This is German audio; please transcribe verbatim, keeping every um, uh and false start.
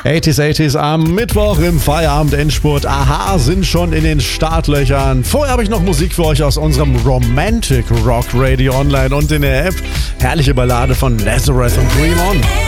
achtziger achtziger am Mittwoch im Feierabend-Endspurt. Aha, sind schon in den Startlöchern. Vorher habe ich noch Musik für euch aus unserem Romantic Rock Radio Online und in der App. Herrliche Ballade von Nazareth und Dream On.